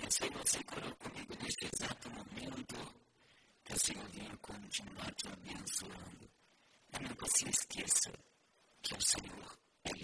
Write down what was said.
Se você orou comigo neste exato momento, que o Senhor venha continuar te abençoando. E nunca se esqueça que o Senhor